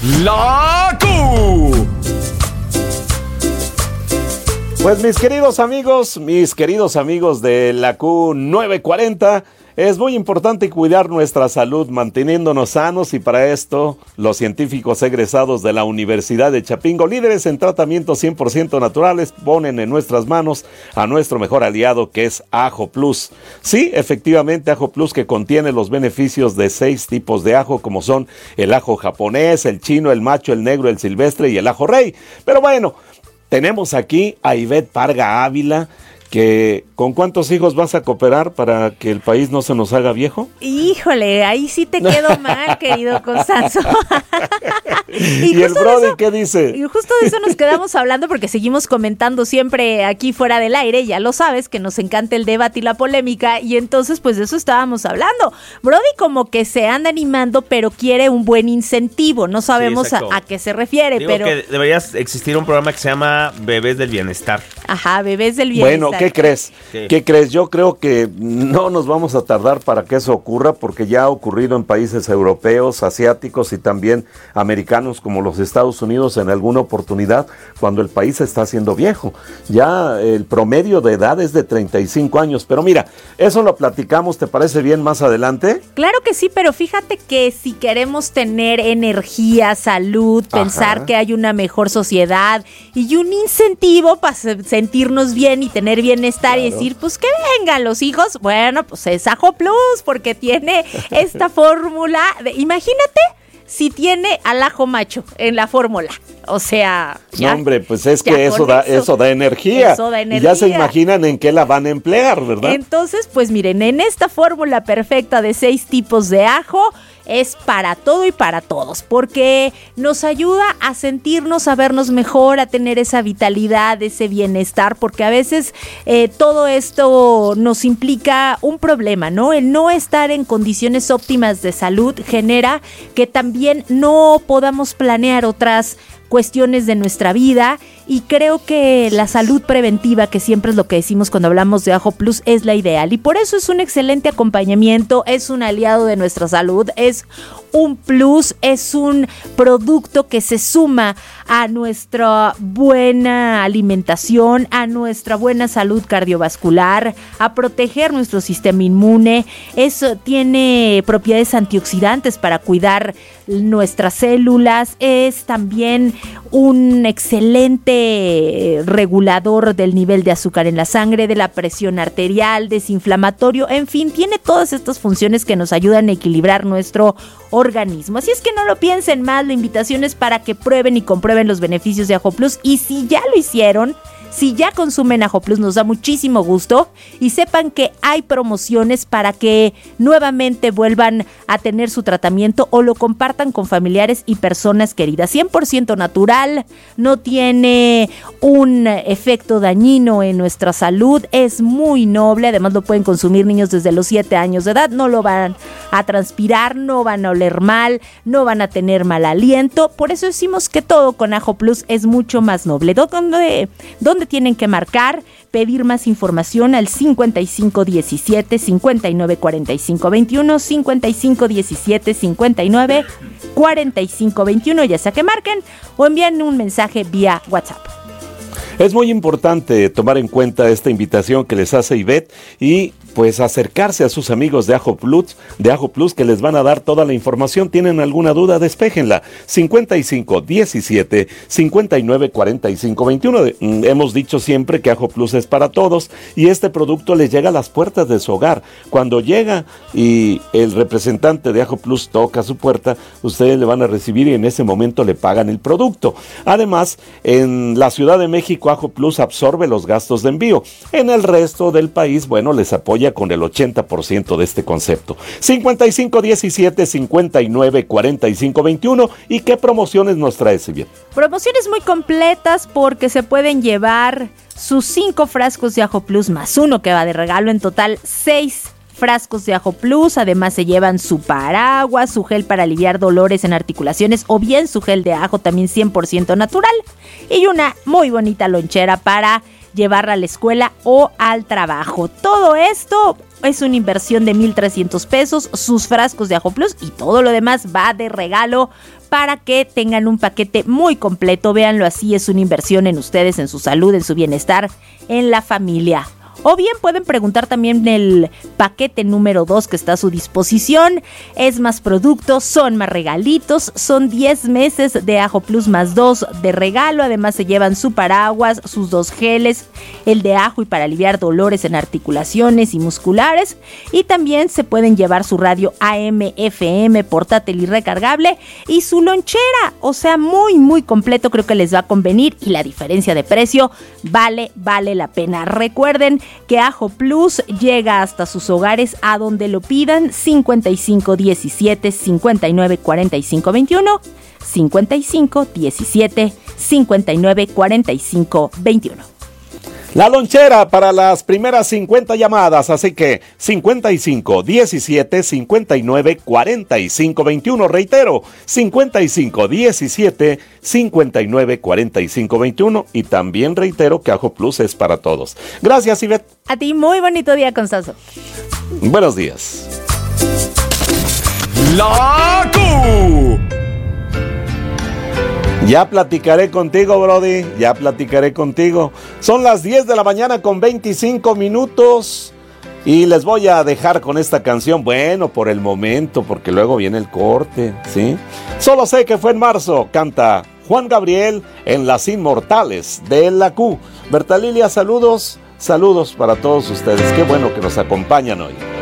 La Q. Pues mis queridos amigos de la Q940, es muy importante cuidar nuestra salud manteniéndonos sanos, y para esto los científicos egresados de la Universidad de Chapingo, líderes en tratamientos 100% naturales, ponen en nuestras manos a nuestro mejor aliado, que es Ajo Plus. Sí, efectivamente, Ajo Plus, que contiene los beneficios de 6 tipos de ajo, como son el ajo japonés, el chino, el macho, el negro, el silvestre y el ajo rey. Pero bueno, tenemos aquí a Ivette Parga Ávila, que ¿con cuántos hijos vas a cooperar para que el país no se nos haga viejo? Híjole, ahí sí te quedo mal, querido Constanzo. ¿Y el Brody qué dice? Y justo de eso nos quedamos hablando, porque seguimos comentando siempre aquí fuera del aire, ya lo sabes, que nos encanta el debate y la polémica, y entonces pues de eso estábamos hablando. Brody como que se anda animando, pero quiere un buen incentivo, no sabemos a qué se refiere. Digo pero que debería existir un programa que se llama Bebés del Bienestar. Ajá, Bebés del Bienestar. Bueno, ¿qué crees? ¿Qué crees? Yo creo que no nos vamos a tardar para que eso ocurra, porque ya ha ocurrido en países europeos, asiáticos y también americanos como los Estados Unidos en alguna oportunidad, cuando el país se está haciendo viejo. Ya el promedio de edad es de 35 años, pero mira, eso lo platicamos, ¿te parece bien más adelante? Claro que sí, pero fíjate que si queremos tener energía, salud, pensar que hay una mejor sociedad y un incentivo para sentirnos bien y tener bienestar, claro, y decir, pues que vengan los hijos, bueno, pues es Ajo Plus, porque tiene esta fórmula imagínate si tiene al ajo macho en la fórmula. O sea, ya, no, hombre, pues es que eso da energía. Eso da energía. Y ya se imaginan en qué la van a emplear, ¿verdad? Entonces, pues miren, en esta fórmula perfecta de 6 tipos de ajo, es para todo y para todos, porque nos ayuda a sentirnos, a vernos mejor, a tener esa vitalidad, ese bienestar, porque a veces todo esto nos implica un problema, ¿no? El no estar en condiciones óptimas de salud genera que también no podamos planear otras cuestiones de nuestra vida, y creo que la salud preventiva, que siempre es lo que decimos cuando hablamos de Ajo Plus, es la ideal, y por eso es un excelente acompañamiento, es un aliado de nuestra salud, es un plus, es un producto que se suma a nuestra buena alimentación, a nuestra buena salud cardiovascular, a proteger nuestro sistema inmune. Eso tiene propiedades antioxidantes para cuidar nuestras células, es también un excelente regulador del nivel de azúcar en la sangre, de la presión arterial, desinflamatorio, en fin, tiene todas estas funciones que nos ayudan a equilibrar nuestro organismo. Así es que no lo piensen más, la invitación es para que prueben y comprueben los beneficios de Ajo Plus, y si ya lo hicieron, si ya consumen Ajo Plus, nos da muchísimo gusto, y sepan que hay promociones para que nuevamente vuelvan a tener su tratamiento o lo compartan con familiares y personas queridas. 100% natural, no tiene un efecto dañino en nuestra salud, es muy noble, además lo pueden consumir niños desde los 7 años de edad, no lo van a transpirar, no van a oler mal, no van a tener mal aliento, por eso decimos que todo con Ajo Plus es mucho más noble. ¿Dónde tienen que marcar? Pedir más información al 5517 594521, 5517 594521, ya sea que marquen o envíen un mensaje vía WhatsApp. Es muy importante tomar en cuenta esta invitación que les hace Ivette y pues acercarse a sus amigos de Ajo Plus, que les van a dar toda la información. ¿Tienen alguna duda? Despéjenla. 5517 594521. Hemos dicho siempre que Ajo Plus es para todos, y este producto les llega a las puertas de su hogar. Cuando llega y el representante de Ajo Plus toca su puerta, ustedes le van a recibir y en ese momento le pagan el producto. Además, en la Ciudad de México, Ajo Plus absorbe los gastos de envío. En el resto del país, bueno, les apoya con el 80% de este concepto. 5517-594521. ¿Y qué promociones nos trae, Silvia? Promociones muy completas, porque se pueden llevar sus 5 frascos de Ajo Plus más uno que va de regalo, en total 6 frascos de Ajo Plus. Además se llevan su paraguas, su gel para aliviar dolores en articulaciones, o bien su gel de ajo también 100% natural, y una muy bonita lonchera para llevarla a la escuela o al trabajo. Todo esto es una inversión de 1,300 pesos, sus frascos de Ajo Plus y todo lo demás va de regalo para que tengan un paquete muy completo. Véanlo así, es una inversión en ustedes, en su salud, en su bienestar, en la familia. O bien pueden preguntar también el paquete número 2 que está a su disposición. Es más productos, son más regalitos, son 10 meses de Ajo Plus más 2 de regalo. Además se llevan su paraguas, sus 2 geles, el de ajo y para aliviar dolores en articulaciones y musculares. Y también se pueden llevar su radio AM/FM portátil y recargable y su lonchera. O sea, muy muy completo, creo que les va a convenir y la diferencia de precio vale la pena. Recuerden que Ajo Plus llega hasta sus hogares a donde lo pidan. 55 17 59 45 21, 55 17 59 45 21. La lonchera para las primeras 50 llamadas, así que 55 17 59 45 21, reitero, 55 17 59 45 21, y también reitero que Ajo Plus es para todos. Gracias, Ivette. A ti, muy bonito día, Constanzo. Buenos días. ¡La Q! Ya platicaré contigo, Brody, ya platicaré contigo. Son las 10 de la mañana con 25 minutos y les voy a dejar con esta canción, bueno, por el momento, porque luego viene el corte, ¿sí? Solo sé que fue en marzo, canta Juan Gabriel en Las Inmortales de la Q. Berta Lilia, saludos para todos ustedes, qué bueno que nos acompañan hoy.